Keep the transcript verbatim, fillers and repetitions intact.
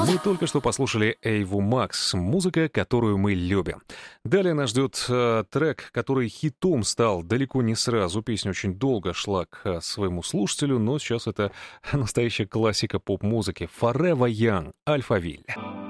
Мы только что послушали Эйву Макс, музыка, которую мы любим. Далее нас ждет э, трек, который хитом стал далеко не сразу. Песня очень долго шла к э, своему слушателю, но сейчас это настоящая классика поп-музыки. Forever Young, Alphaville.